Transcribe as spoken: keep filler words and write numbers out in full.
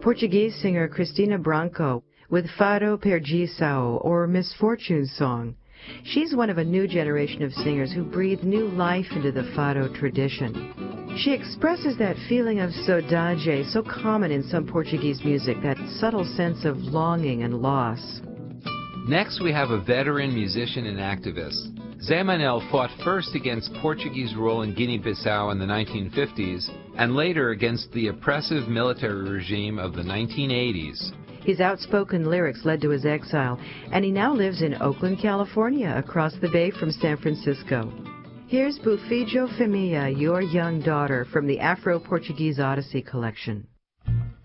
Portuguese singer Cristina Branco with Fado Perdição, or Misfortune Song. She's one of a new generation of singers who breathe new life into the Fado tradition. She expresses that feeling of saudade so common in some Portuguese music, that subtle sense of longing and loss. Next, we have a veteran musician and activist. Zé Manel fought first against Portuguese rule in Guinea-Bissau in the nineteen fifties and later against the oppressive military regime of the nineteen eighties. His outspoken lyrics led to his exile, and he now lives in Oakland, California, across the bay from San Francisco. Here's Bufijo Família, Your Young Daughter, from the Afro-Portuguese Odyssey collection.